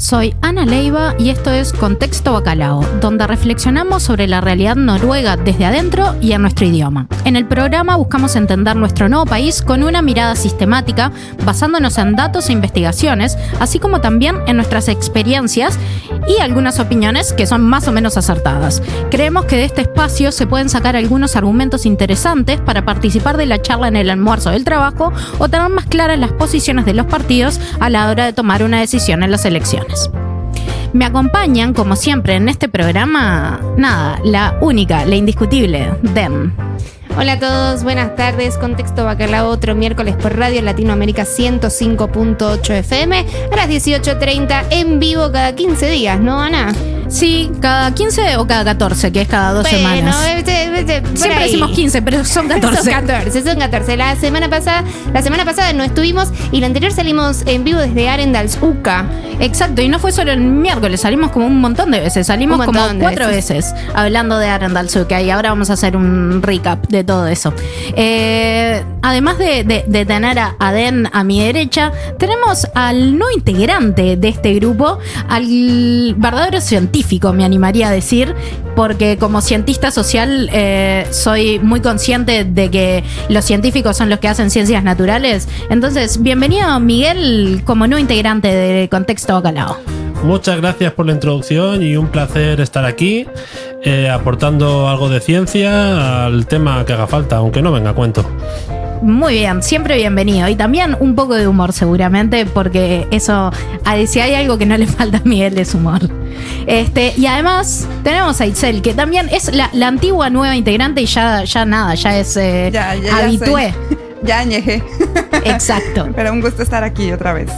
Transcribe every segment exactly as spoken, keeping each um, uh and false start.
Soy Ana Leiva y esto es Contexto Bacalao, donde reflexionamos sobre la realidad noruega desde adentro y en nuestro idioma. En el programa buscamos entender nuestro nuevo país con una mirada sistemática, basándonos en datos e investigaciones, así como también en nuestras experiencias y algunas opiniones que son más o menos acertadas. Creemos que de este espacio se pueden sacar algunos argumentos interesantes para participar de la charla en el almuerzo del trabajo o tener más claras las posiciones de los partidos a la hora de tomar una decisión en las elecciones. Me acompañan, como siempre, en este programa, nada, la única, la indiscutible, Dem. Hola a todos, buenas tardes. Contexto Bacalao, otro miércoles por Radio Latinoamérica ciento cinco punto ocho F M a las dieciocho treinta en vivo cada quince días, ¿no, Ana? Sí, cada quince o cada catorce, que es cada dos bueno, semanas. Vete, vete, Siempre ahí. decimos quince, pero son catorce. Son catorce, son catorce. La semana pasada, la semana pasada no estuvimos y la anterior salimos en vivo desde Arendalsuka. Exacto, y no fue solo el miércoles, salimos como un montón de veces, salimos como cuatro veces. veces hablando de Arendalsuka y ahora vamos a hacer un recap de todo eso. Eh, además de, de, de tener a Aden a mi derecha, tenemos al no integrante de este grupo, al verdadero científico, me animaría a decir, porque como cientista social eh, soy muy consciente de que los científicos son los que hacen ciencias naturales. Entonces, bienvenido Miguel como no integrante de Contexto Bacalao. Muchas gracias por la introducción y un placer estar aquí eh, aportando algo de ciencia al tema que haga falta, aunque no venga a cuento. Muy bien, siempre bienvenido. Y también un poco de humor seguramente, porque eso, si hay algo que no le falta a Miguel es humor. Este, y además tenemos a Itzel, que también es la, la antigua nueva integrante y ya, ya nada, ya es eh, ya, ya, habitué. Ya añejé. Exacto. Pero un gusto estar aquí otra vez.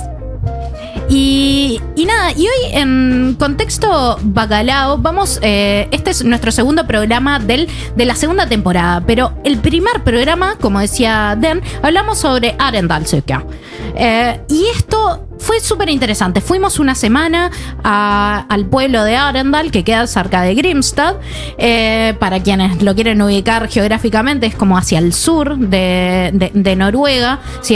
Y, y nada, y hoy en Contexto Bacalao vamos, eh, este es nuestro segundo programa del, de la segunda temporada, pero el primer programa, como decía Den, hablamos sobre Arendalsuka. Eh, y esto fue súper interesante. Fuimos una semana a, al pueblo de Arendal, que queda cerca de Grimstad. Eh, para quienes lo quieren ubicar geográficamente, es como hacia el sur de, de, de Noruega. Si